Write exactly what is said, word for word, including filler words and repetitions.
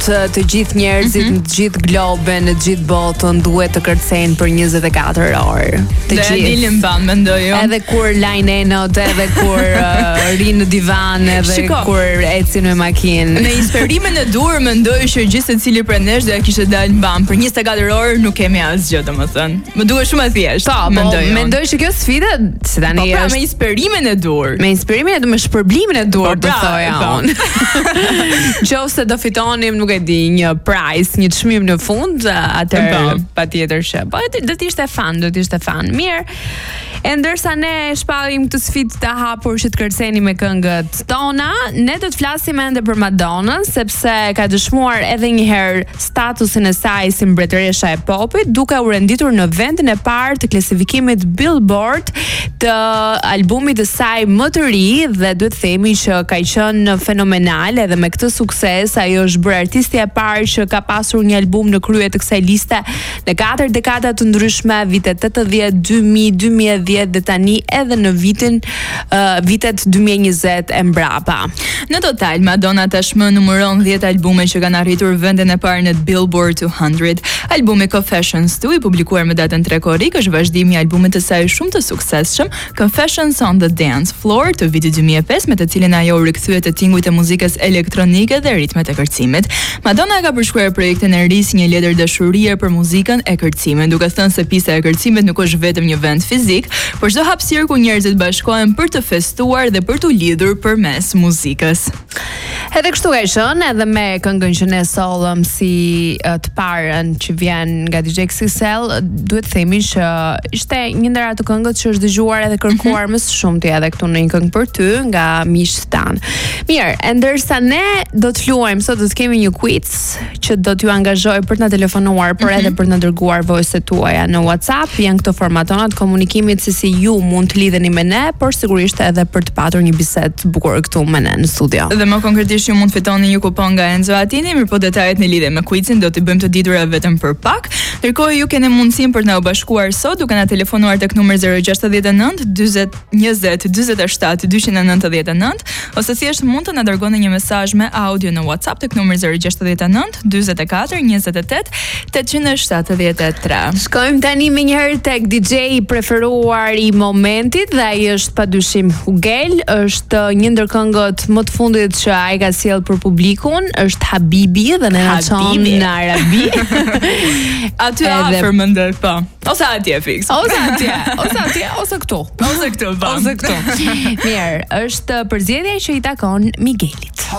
të, të gjithë njerëzit mm-hmm. në të gjithë globin, në të gjithë botën duhet të kërcejnë për njëzet e katër orë. Të dhe gjithë. Dilin ban, mendoj jo. Edhe kur lajnë enot, edhe kur uh, rinë në divan, edhe Shiko, kur ecin me makinë. Në eksperimin e dur mendoj që gjithë secili prej nesh do ja kishte dalë mban për njëzet e katër orë, nuk kemi asgjë domethënë. Më duhet shumë e thjeshtë. Po, mendoj. Po, mendoj që kjo sfida se tani po, pra, është me eksperimin e dur. Me eksperimin e dur, me shpërblimin e dur, do thoja unë. Nëse do fitonim, nuk e di, një prize, një çmim në fund, atëherë patjetër që. Po do të ishte fan, do të ishte fan. Mirë. E ndërsa ne shpallim këtë sfidë të hapur që të kërceni me këngët tona, ne do të flasim ende për Madonnën, sepse ka dëshmuar edhe një herë statusin e saj si mbretëresha e popit, duke u renditur në vendin e parë të klasifikimit Billboard të albumit të saj më të ri, dhe duhet të themi që ka qenë fenomenal, edhe me këtë sukses ajo është bërë artisti e parë që ka pasur një album në krye të kësaj liste në katër dekada të ndryshme, vitet tetëdhjetë, dy mijë, dy mijë e dhjetë dhe tani edhe në vitin uh, vitet dy mijë e njëzet e mbrapa. Në total, Madonna tashmë numëron dhjetë albume që kanë arritur vendin e parë në Billboard duecento. Albumi Confessions dy, i publikuar më datën tre korrik, është vazhdimi i albumit të saj shumë të suksesshëm, Confessions on the Dance Floor, të vitit dy mijë e pesë, me të cilin ajo u rikthyet te tingujt e muzikës elektronike dhe ritmet e kërcimit. Madonna ka përshkruar projektin e ri si një letër dashurie për muzikën e kërcimit, duke thënë se pista e kërcimit nuk është vetëm një vend fizik, por çdo hapësirë ku njerëzit bashkohen për të festuar dhe për të lidhur përmes muzikës. Edhe kështu e shën, edhe me këngën që ne sollëm si uh, të parën që vjen nga D J X X L, duhet të themi që ishte një ndër ato këngët që është dëgjuar edhe kërkuar mm-hmm. më së shumti edhe këtu në një këngë për ty nga miqtë tanë. Mirë, e ndërsa ne do të luajmë sot, do të kemi një quiz që do t'ju angazhoj për të na telefonuar, por mm-hmm. edhe për të na dërguar voice-et tuaja në WhatsApp, janë këto formatonat komunikimit se si ju mund të lidheni me ne, por sigurisht edhe për të patur një bisedë të bukur këtu me ne në studio. Dhe më konkretisht ju mund fitoni një kupon nga Enzo Attini, mirë po detajet në lidhje me quizin do t'i bëjmë të ditura vetëm për pak. Ndërkohë ju keni mundësinë për të na u bashkuar sot duke na telefonuar tek numri zero gjasht nënt dyzet njëzet dyzet e shtat dyqin e nëntëdhjetë e nëntë, ose thjesht mund të na dërgoni një mesazh me audio në WhatsApp tek numri zero gjasht nënt dyzet e katër njëzet e tetë tetëqind e shtatëdhjetë e tre. Shkojmë tani me njëherë tek D J i preferuar i momentit, dhe ai është padyshim Hugel, është një ndër këngët më të fundit që ai ka sjell për publikun, është Habibi dhe ne na çon në Arabi. Aty afër mendoj, po. Ose atje fix. Ose atje, ose atje, ose këtu. Ose këtu, po. Ose këtu. Mirë, është përzgjedhja që i takon Miguelit.